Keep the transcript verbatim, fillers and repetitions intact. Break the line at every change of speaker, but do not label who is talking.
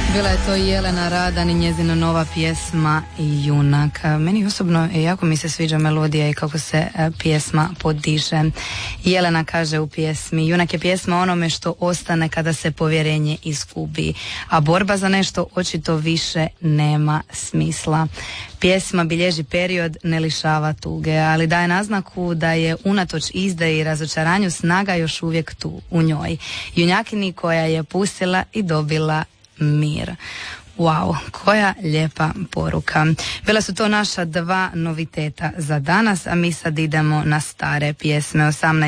Bila je to Jelena Radan i njezina nova pjesma Junak. Meni osobno jako mi se sviđa melodija i kako se pjesma podiže. Jelena kaže u pjesmi: Junak je pjesma onome što ostane kada se povjerenje izgubi, a borba za nešto očito više nema smisla. Pjesma bilježi period, ne lišava tuge, ali daje naznaku da je unatoč izdaji i razočaranju snaga još uvijek tu u njoj. Junjakini koja je pustila i dobila mir. Wow, koja lijepa poruka. Bila su to naša dva noviteta za danas, a mi sad idemo na stare pjesme. osamnaeste